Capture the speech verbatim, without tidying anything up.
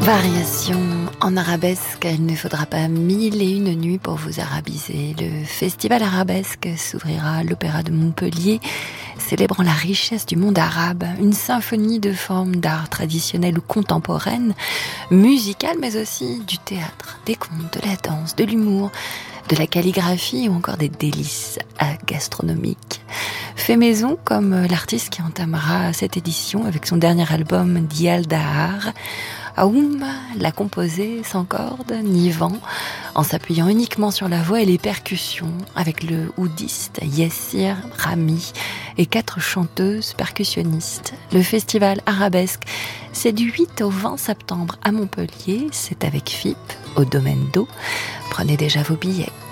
Variation en arabesque, il ne faudra pas mille et une nuits pour vous arabiser. Le festival arabesque s'ouvrira à l'Opéra de Montpellier, célébrant la richesse du monde arabe, une symphonie de formes d'art traditionnelles ou contemporaines, musicales mais aussi du théâtre, des contes, de la danse, de l'humour, de la calligraphie ou encore des délices gastronomiques. Fait maison comme l'artiste qui entamera cette édition avec son dernier album Dial Dahar. Aoum l'a composé sans corde ni vent, en s'appuyant uniquement sur la voix et les percussions, avec le oudiste Yassir Rami et quatre chanteuses percussionnistes. Le festival arabesque, c'est du huit au vingt septembre à Montpellier, c'est avec F I P, au Domaine d'Eau. Prenez déjà vos billets.